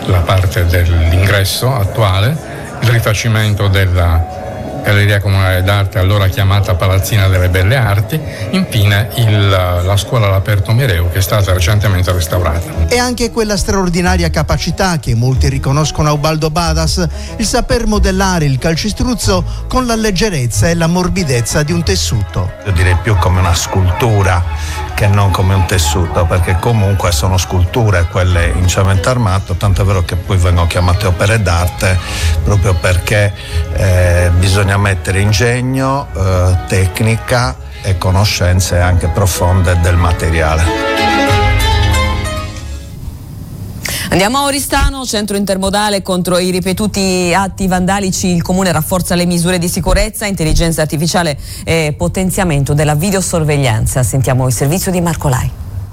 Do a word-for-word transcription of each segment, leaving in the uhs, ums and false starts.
la parte dell'ingresso attuale, il rifacimento della Galleria Comunale d'Arte, allora chiamata Palazzina delle Belle Arti, infine il, la scuola all'aperto Mireu, che è stata recentemente restaurata. E anche quella straordinaria capacità che molti riconoscono a Ubaldo Badas, il saper modellare il calcestruzzo con la leggerezza e la morbidezza di un tessuto. Io direi più come una scultura che non come un tessuto, perché comunque sono sculture quelle in cemento armato, tanto è vero che poi vengono chiamate opere d'arte proprio perché eh, bisogna mettere ingegno, eh, tecnica e conoscenze anche profonde del materiale. Andiamo a Oristano, centro intermodale. Contro i ripetuti atti vandalici il comune rafforza le misure di sicurezza, intelligenza artificiale e potenziamento della videosorveglianza. Sentiamo il servizio di Marco Lai.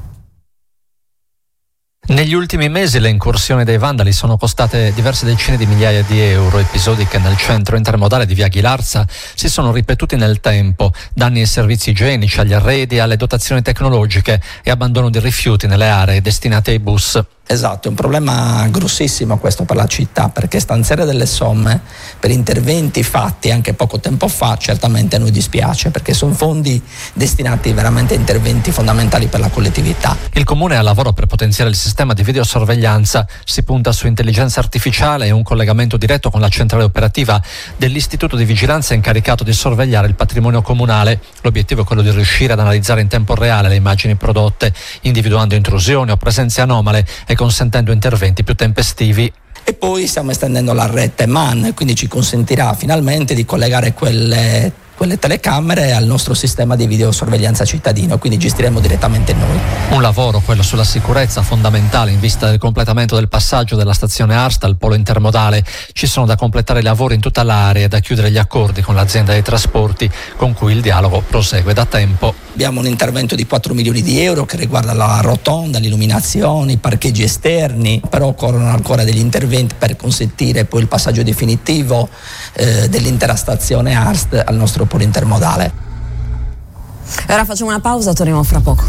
Negli ultimi mesi le incursioni dei vandali sono costate diverse decine di migliaia di euro, episodi che nel centro intermodale di via Ghilarza si sono ripetuti nel tempo, danni ai servizi igienici, agli arredi, alle dotazioni tecnologiche e abbandono di rifiuti nelle aree destinate ai bus. Esatto, è un problema grossissimo questo per la città, perché stanziare delle somme per interventi fatti anche poco tempo fa certamente a noi dispiace, perché sono fondi destinati veramente a interventi fondamentali per la collettività. Il comune è al lavoro per potenziare il sistema di videosorveglianza, si punta su intelligenza artificiale e un collegamento diretto con la centrale operativa dell'Istituto di Vigilanza incaricato di sorvegliare il patrimonio comunale. L'obiettivo è quello di riuscire ad analizzare in tempo reale le immagini prodotte, individuando intrusioni o presenze anomale e consentendo interventi più tempestivi. E poi stiamo estendendo la rete M A N, quindi ci consentirà finalmente di collegare quelle quelle telecamere al nostro sistema di videosorveglianza cittadino, quindi gestiremo direttamente noi. Un lavoro, quello sulla sicurezza, fondamentale in vista del completamento del passaggio della stazione Arst al polo intermodale. Ci sono da completare i lavori in tutta l'area e da chiudere gli accordi con l'azienda dei trasporti con cui il dialogo prosegue da tempo. Abbiamo un intervento di quattro milioni di euro che riguarda la rotonda, l'illuminazione, i parcheggi esterni, però occorrono ancora degli interventi per consentire poi il passaggio definitivo eh, dell'intera stazione Arst al nostro polo intermodale. Ora facciamo una pausa, torniamo fra poco.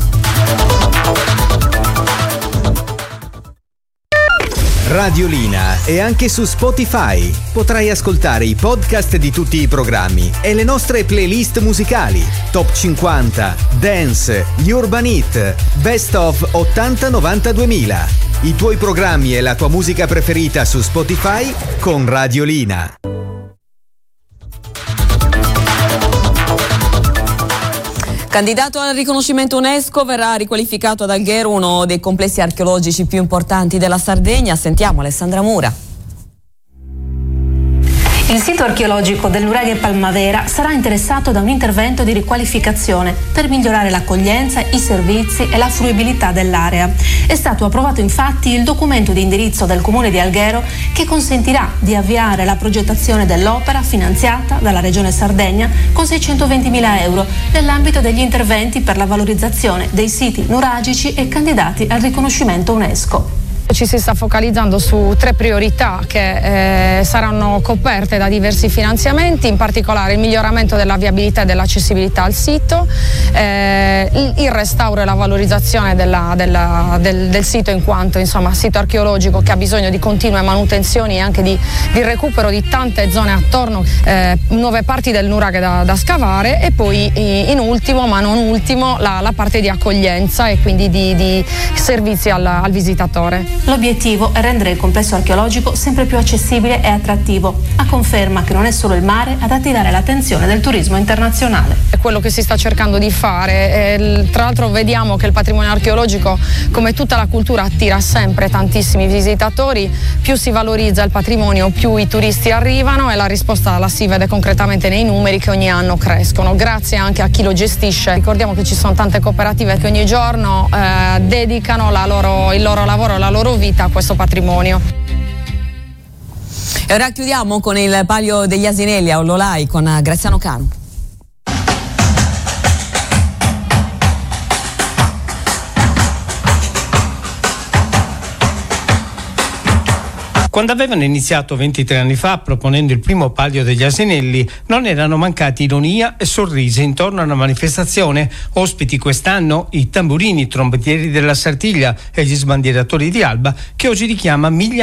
Radiolina è anche su Spotify. Potrai ascoltare i podcast di tutti i programmi e le nostre playlist musicali: Top cinquanta, Dance, gli Urban Hit, Best of ottanta novanta duemila. I tuoi programmi e la tua musica preferita su Spotify con Radiolina. Candidato al riconoscimento UNESCO, verrà riqualificato ad Alghero, uno dei complessi archeologici più importanti della Sardegna. Sentiamo Alessandra Mura. Il sito archeologico del Nuraghe Palmavera sarà interessato da un intervento di riqualificazione per migliorare l'accoglienza, i servizi e la fruibilità dell'area. È stato approvato infatti il documento di indirizzo del Comune di Alghero che consentirà di avviare la progettazione dell'opera finanziata dalla Regione Sardegna con seicentoventimila euro nell'ambito degli interventi per la valorizzazione dei siti nuragici e candidati al riconoscimento UNESCO. Ci si sta focalizzando su tre priorità che eh, saranno coperte da diversi finanziamenti, in particolare il miglioramento della viabilità e dell'accessibilità al sito, eh, il, il restauro e la valorizzazione della, della, del, del sito in quanto insomma sito archeologico che ha bisogno di continue manutenzioni e anche di, di recupero di tante zone attorno, eh, nuove parti del nuraghe da, da scavare e poi in ultimo ma non ultimo la, la parte di accoglienza e quindi di, di servizi al, al visitatore. L'obiettivo è rendere il complesso archeologico sempre più accessibile e attrattivo, a conferma che non è solo il mare ad attirare l'attenzione del turismo internazionale. È quello che si sta cercando di fare, e, tra l'altro vediamo che il patrimonio archeologico, come tutta la cultura, attira sempre tantissimi visitatori, più si valorizza il patrimonio più i turisti arrivano e la risposta la si vede concretamente nei numeri che ogni anno crescono, grazie anche a chi lo gestisce. Ricordiamo che ci sono tante cooperative che ogni giorno eh, dedicano la loro, il loro lavoro, la loro vita a questo patrimonio. E ora chiudiamo con il Palio degli Asinelli a Ollolai con Graziano Canu. Quando avevano iniziato ventitré anni fa proponendo il primo Palio degli Asinelli non erano mancati ironia e sorrisi intorno a una manifestazione. Ospiti quest'anno i tamburini trombettieri della Sartiglia e gli sbandieratori di Alba, che oggi richiama migliaia